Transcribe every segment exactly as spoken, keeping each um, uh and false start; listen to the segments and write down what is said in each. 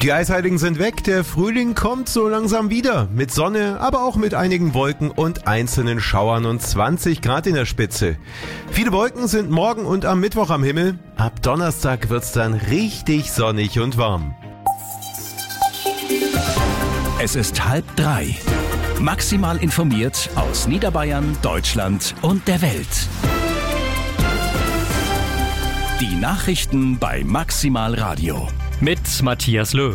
Die Eisheiligen sind weg, der Frühling kommt so langsam wieder. Mit Sonne, aber auch mit einigen Wolken und einzelnen Schauern und zwanzig Grad in der Spitze. Viele Wolken sind morgen und am Mittwoch am Himmel. Ab Donnerstag wird's dann richtig sonnig und warm. Es ist halb drei. Maximal informiert aus Niederbayern, Deutschland und der Welt. Die Nachrichten bei Maximal Radio. Mit Matthias Löw.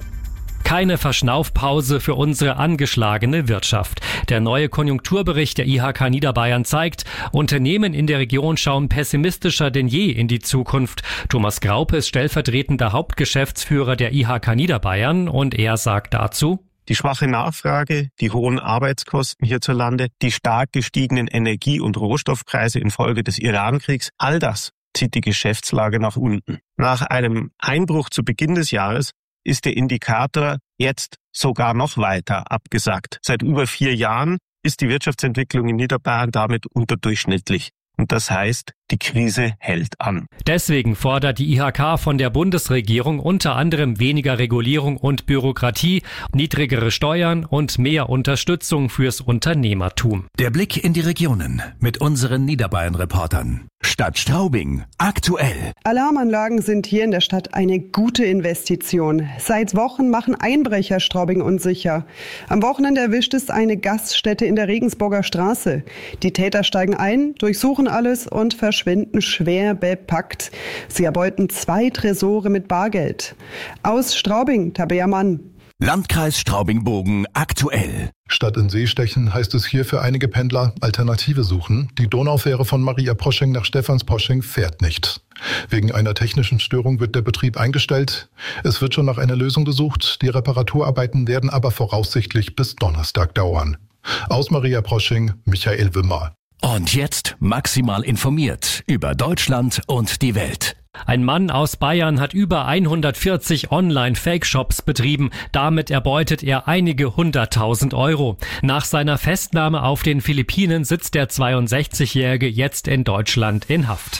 Keine Verschnaufpause für unsere angeschlagene Wirtschaft. Der neue Konjunkturbericht der I H K Niederbayern zeigt, Unternehmen in der Region schauen pessimistischer denn je in die Zukunft. Thomas Graupe ist stellvertretender Hauptgeschäftsführer der I H K Niederbayern und er sagt dazu: Die schwache Nachfrage, die hohen Arbeitskosten hierzulande, die stark gestiegenen Energie- und Rohstoffpreise infolge des Irankriegs, all das zieht die Geschäftslage nach unten. Nach einem Einbruch zu Beginn des Jahres ist der Indikator jetzt sogar noch weiter abgesackt. Seit über vier Jahren ist die Wirtschaftsentwicklung in Niederbayern damit unterdurchschnittlich. Und das heißt, die Krise hält an. Deswegen fordert die I H K von der Bundesregierung unter anderem weniger Regulierung und Bürokratie, niedrigere Steuern und mehr Unterstützung fürs Unternehmertum. Der Blick in die Regionen mit unseren Niederbayern-Reportern. Stadt Straubing, aktuell. Alarmanlagen sind hier in der Stadt eine gute Investition. Seit Wochen machen Einbrecher Straubing unsicher. Am Wochenende erwischt es eine Gaststätte in der Regensburger Straße. Die Täter steigen ein, durchsuchen alles und verschwinden schwer bepackt. Sie erbeuten zwei Tresore mit Bargeld. Aus Straubing, Tabea Mann. Landkreis Straubing-Bogen, aktuell. Statt in See stechen heißt es hier für einige Pendler Alternative suchen. Die Donaufähre von Maria Posching nach Stephansposching fährt nicht. Wegen einer technischen Störung wird der Betrieb eingestellt. Es wird schon nach einer Lösung gesucht. Die Reparaturarbeiten werden aber voraussichtlich bis Donnerstag dauern. Aus Maria Posching, Michael Wimmer. Und jetzt maximal informiert über Deutschland und die Welt. Ein Mann aus Bayern hat über hundertvierzig Online-Fake-Shops betrieben. Damit erbeutet er einige hunderttausend Euro. Nach seiner Festnahme auf den Philippinen sitzt der zweiundsechzigjährige jetzt in Deutschland in Haft.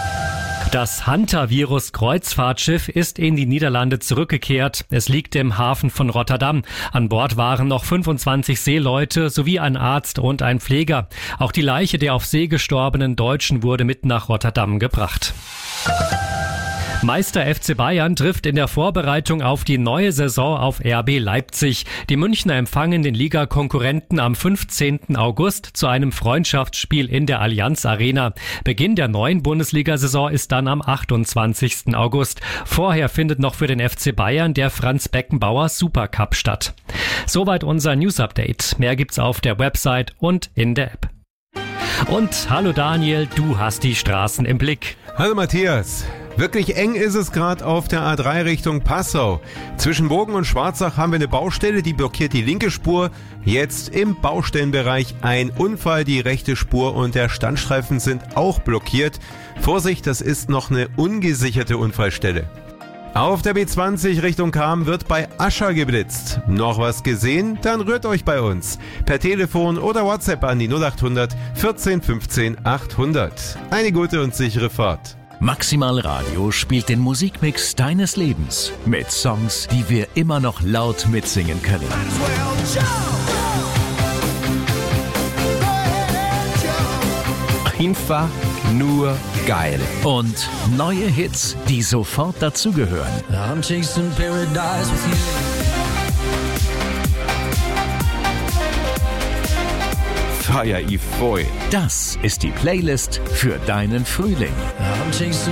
Das Hantavirus-Kreuzfahrtschiff ist in die Niederlande zurückgekehrt. Es liegt im Hafen von Rotterdam. An Bord waren noch fünfundzwanzig Seeleute sowie ein Arzt und ein Pfleger. Auch die Leiche der auf See gestorbenen Deutschen wurde mit nach Rotterdam gebracht. Meister F C Bayern trifft in der Vorbereitung auf die neue Saison auf R B Leipzig. Die Münchner empfangen den Ligakonkurrenten am fünfzehnten August zu einem Freundschaftsspiel in der Allianz Arena. Beginn der neuen Bundesliga-Saison ist dann am achtundzwanzigsten August. Vorher findet noch für den F C Bayern der Franz-Beckenbauer Supercup statt. Soweit unser News-Update. Mehr gibt's auf der Website und in der App. Und hallo Daniel, du hast die Straßen im Blick. Hallo Matthias. Wirklich eng ist es gerade auf der A drei Richtung Passau. Zwischen Bogen und Schwarzach haben wir eine Baustelle, die blockiert die linke Spur. Jetzt im Baustellenbereich ein Unfall, die rechte Spur und der Standstreifen sind auch blockiert. Vorsicht, das ist noch eine ungesicherte Unfallstelle. Auf der B zwanzig Richtung Cham wird bei Ascher geblitzt. Noch was gesehen? Dann rührt euch bei uns. Per Telefon oder WhatsApp an die null achthundert vierzehn fünfzehn achthundert. Eine gute und sichere Fahrt. Maximal Radio spielt den Musikmix deines Lebens mit Songs, die wir immer noch laut mitsingen können. Einfach nur geil. Und neue Hits, die sofort dazugehören. I'm chasing paradise with you. Feier ich voll. Das ist die Playlist für deinen Frühling. I'm chasing